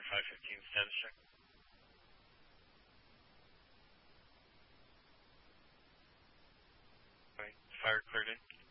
515 status check. All right, fire cleared in.